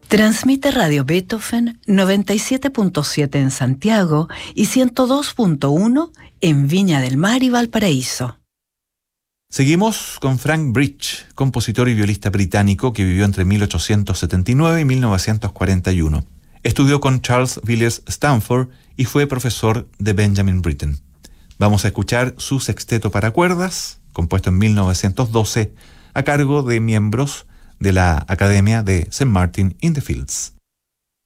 Transmite Radio Beethoven 97.7 en Santiago y 102.1 en Viña del Mar y Valparaíso. Seguimos con Frank Bridge, compositor y violista británico que vivió entre 1879 y 1941. Estudió con Charles Villiers Stanford y fue profesor de Benjamin Britten. Vamos a escuchar su sexteto para cuerdas, compuesto en 1912, a cargo de miembros de la Academia de St. Martin in the Fields.